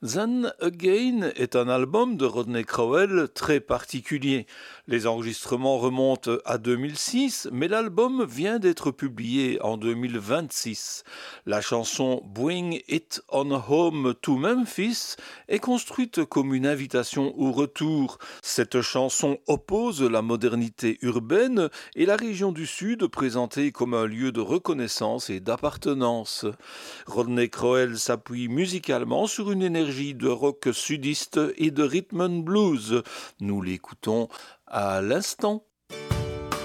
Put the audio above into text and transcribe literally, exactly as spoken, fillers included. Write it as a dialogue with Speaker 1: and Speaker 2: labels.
Speaker 1: Then Again est un album de Rodney Crowell très particulier. Les enregistrements remontent à deux mille six, mais l'album vient d'être publié en deux mille vingt-six. La chanson Bring It On Home to Memphis est construite comme une invitation au retour. Cette chanson oppose la modernité urbaine et la région du Sud présentée comme un lieu de reconnaissance et d'appartenance. Rodney Crowell s'appuie musicalement sur une énergie de rock sudiste et de rhythm and blues. Nous l'écoutons à l'instant.